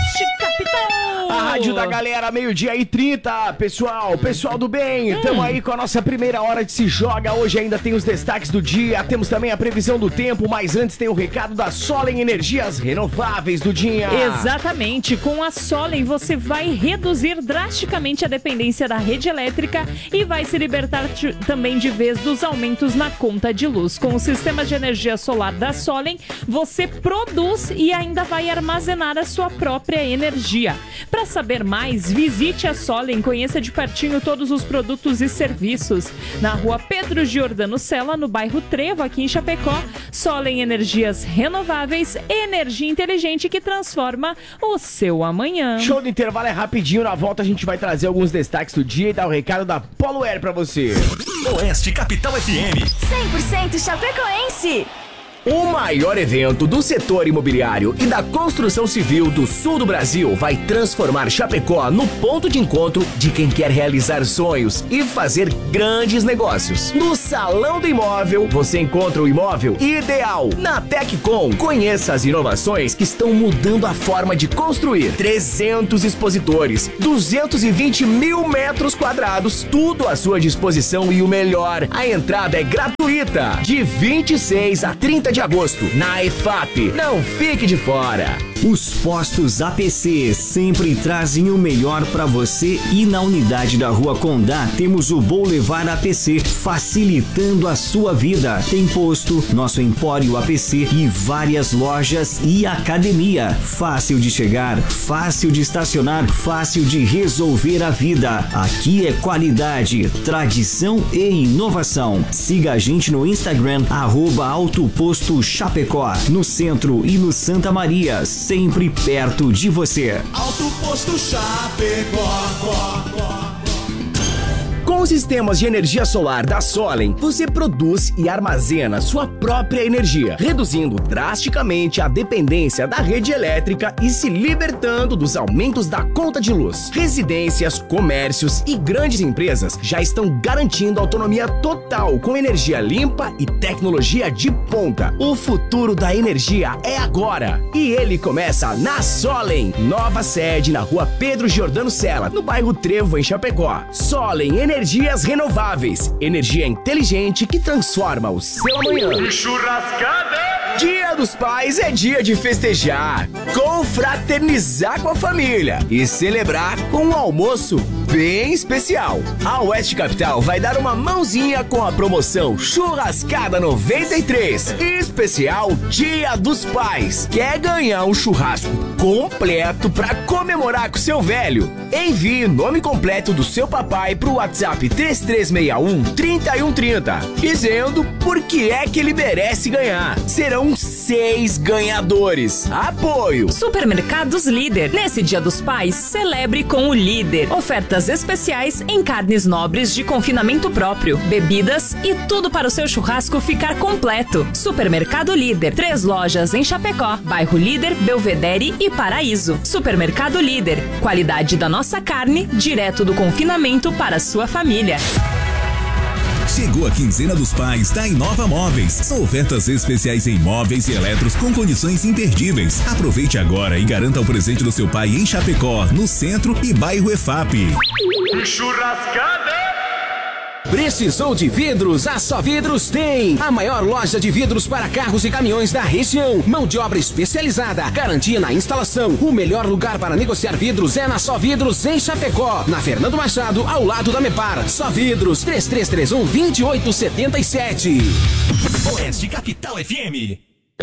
Oeste Capital! A rádio da galera, 12h30, pessoal do bem, estamos aí com a nossa primeira hora de Se Joga. Hoje ainda tem os destaques do dia, temos também a previsão do tempo, mas antes tem o recado da Solen Energias Renováveis do dia. Exatamente, com a Solen você vai reduzir drasticamente a dependência da rede elétrica e vai se libertar também de vez dos aumentos na conta de luz. Com o sistema de energia solar da Solen, você produz e ainda vai armazenar a sua própria energia. Para saber mais, visite a Solen, conheça de pertinho todos os produtos e serviços. Na rua Pedro Giordano Sela, no bairro Trevo, aqui em Chapecó. Solen Energias Renováveis, energia inteligente que transforma o seu amanhã. Show do intervalo é rapidinho, na volta a gente vai trazer alguns destaques do dia e dar o recado da Polo Air pra você. Oeste Capital FM 100% chapecoense. O maior evento do setor imobiliário e da construção civil do sul do Brasil vai transformar Chapecó no ponto de encontro de quem quer realizar sonhos e fazer grandes negócios. No Salão do Imóvel, você encontra o imóvel ideal. Na Teccom, conheça as inovações que estão mudando a forma de construir. 300 expositores, 220 mil metros quadrados, tudo à sua disposição e o melhor, a entrada é gratuita, de 26 a 30 de agosto, na EFAP. Não fique de fora. Os postos APC sempre trazem o melhor para você e na unidade da Rua Condá temos o Boulevard APC, facilitando a sua vida. Tem posto, nosso Empório APC e várias lojas e academia. Fácil de chegar, fácil de estacionar, fácil de resolver a vida. Aqui é qualidade, tradição e inovação. Siga a gente no Instagram, @Autoposto Chapecó, no centro e no Santa Maria, sempre perto de você. Autoposto Chapecó. Com os sistemas de energia solar da Solen, você produz e armazena sua própria energia, reduzindo drasticamente a dependência da rede elétrica e se libertando dos aumentos da conta de luz. Residências, comércios e grandes empresas já estão garantindo autonomia total com energia limpa e tecnologia de ponta. O futuro da energia é agora e ele começa na Solen. Nova sede na rua Pedro Giordano Sela, no bairro Trevo, em Chapecó. Solen Energias Renováveis. Energia inteligente que transforma o seu amanhã. Churrascada! Dia dos Pais é dia de festejar, confraternizar com a família e celebrar com um almoço bem especial. A Oeste Capital vai dar uma mãozinha com a promoção Churrascada 93, especial Dia dos Pais. Quer ganhar um churrasco completo para comemorar com seu velho? Envie o nome completo do seu papai pro WhatsApp 3361-3130, dizendo por que é que ele merece ganhar. Serão 6 ganhadores. Apoio Supermercados Líder. Nesse Dia dos Pais, celebre com o Líder. Ofertas especiais em carnes nobres de confinamento próprio, bebidas e tudo para o seu churrasco ficar completo. Supermercado Líder. 3 lojas em Chapecó, bairro Líder, Belvedere e Paraíso. Supermercado Líder. Qualidade da nossa carne, direto do confinamento para a sua família. Chegou a quinzena dos pais da Inova Móveis. São ofertas especiais em móveis e eletros com condições imperdíveis. Aproveite agora e garanta o presente do seu pai em Chapecó, no centro e bairro EFAP. Churrascada! Precisou de vidros? A Só Vidros tem! A maior loja de vidros para carros e caminhões da região. Mão de obra especializada, garantia na instalação. O melhor lugar para negociar vidros é na Só Vidros em Chapecó. Na Fernando Machado, ao lado da Mepar. Só Vidros, 3331-2877. Oeste Capital FM.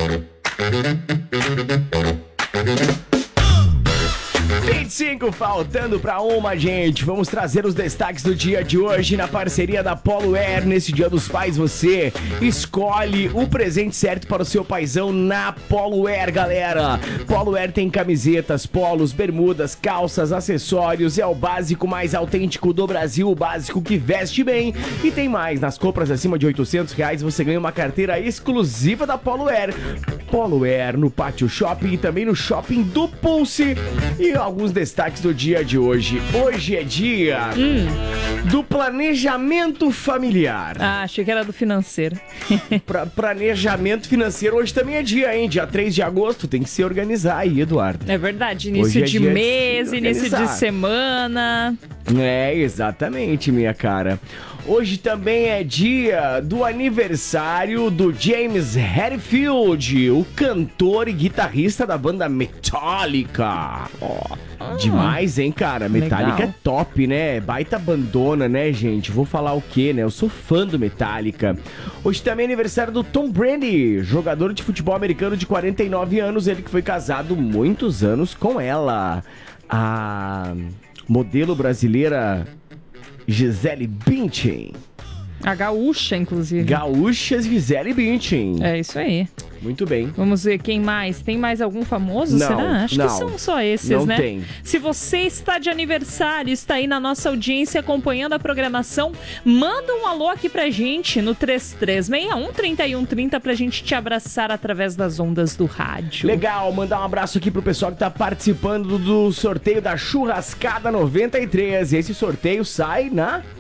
25, faltando pra uma, gente. Vamos trazer os destaques do dia de hoje na parceria da Polo Air. Nesse Dia dos Pais, você escolhe o presente certo para o seu paizão na Polo Air, galera. Polo Air tem camisetas, polos, bermudas, calças, acessórios. É o básico mais autêntico do Brasil, o básico que veste bem. E tem mais, nas compras acima de R$800 você ganha uma carteira exclusiva da Polo Air. Polo Air no Pátio Shopping e também no Shopping do Pulse. E alguns destaques destaques do dia de hoje. Hoje é dia do planejamento familiar. Ah, achei que era do financeiro. Planejamento financeiro hoje também é dia, hein? Dia 3 de agosto, tem que se organizar aí, Eduardo. É verdade, início de mês, início de semana. É, exatamente, minha cara. Hoje também é dia do aniversário do James Hetfield, o cantor e guitarrista da banda Metallica. Demais, hein, cara? Metallica legal. É top, né? Baita bandona, né, gente? Vou falar o quê, né? Eu sou fã do Metallica. Hoje também é aniversário do Tom Brady, jogador de futebol americano de 49 anos, ele que foi casado muitos anos com ela, a modelo brasileira Gisele Bündchen. A gaúcha, inclusive. Gaúcha Gisele Bündchen. É isso aí. Muito bem. Vamos ver quem mais. Tem mais algum famoso, não, será? Acho não, que são só esses, não né? Tem. Se você está de aniversário, está aí na nossa audiência acompanhando a programação, manda um alô aqui pra gente no 3361-3130 pra gente te abraçar através das ondas do rádio. Legal, mandar um abraço aqui pro pessoal que tá participando do sorteio da Churrascada 93. Esse sorteio sai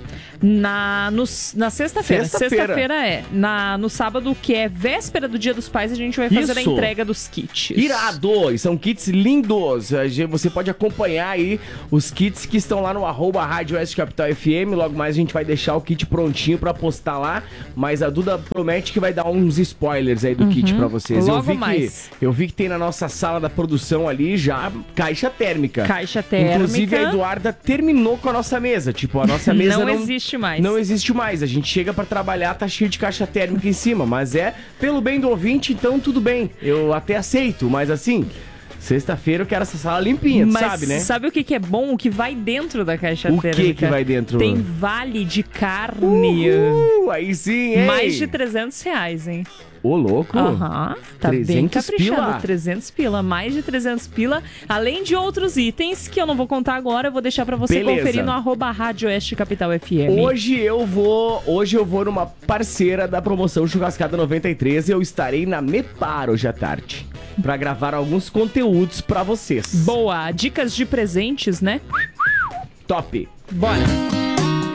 na sexta-feira. Sexta-feira no sábado, que é véspera do Dia dos Pais, a gente vai fazer a entrega dos kits. Irado! E são kits lindos. Você pode acompanhar aí os kits que estão lá no @Rádio Oeste Capital FM. Logo mais a gente vai deixar o kit prontinho pra postar lá. Mas a Duda promete que vai dar uns spoilers aí do kit pra vocês. Logo mais. Eu vi que tem na nossa sala da produção ali já caixa térmica. Caixa térmica. Inclusive a Eduarda terminou com a nossa mesa. Tipo, a nossa mesa não existe mais. Não existe mais. A gente chega pra trabalhar, tá cheio de caixa térmica em cima. Mas é pelo bem do ouvinte, então tudo bem. Eu até aceito, mas assim, sexta-feira eu quero essa sala limpinha, tu sabe, né? Sabe o que é bom? O que vai dentro da caixa térmica? O que vai dentro? Tem vale de carne. Aí sim, hein? Mais de R$300, hein? Ô, louco. Tá bem caprichado. Pila. 300 pila, mais de 300 pila. Além de outros itens que eu não vou contar agora, eu vou deixar pra você conferir no @Rádio Oeste Capital FM. Hoje eu vou numa parceira da promoção Churrascada 93 e eu estarei na Mepar hoje à tarde pra gravar alguns conteúdos pra vocês. Boa, dicas de presentes, né? Top. Bora.